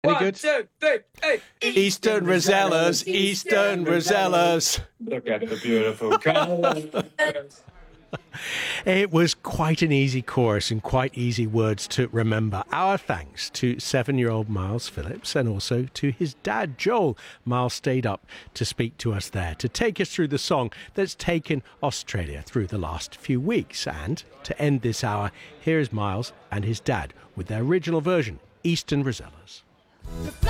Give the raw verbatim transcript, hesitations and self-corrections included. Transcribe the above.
Any One, good? two, three, hey. Eastern Rosellas, Eastern Rosellas. Look at the beautiful colours. It was quite an easy chorus and quite easy words to remember. Our thanks to seven-year-old Miles Phillips and also to his dad, Joel. Miles stayed up to speak to us there, to take us through the song that's taken Australia through the last few weeks. And to end this hour, here is Miles and his dad with their original version, Eastern Rosellas.